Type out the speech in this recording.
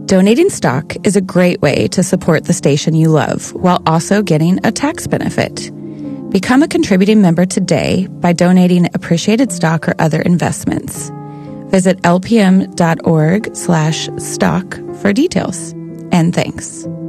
Donating stock is a great way to support the station you love while also getting a tax benefit. Become a contributing member today by donating appreciated stock or other investments. Visit lpm.org/stock for details. And thanks.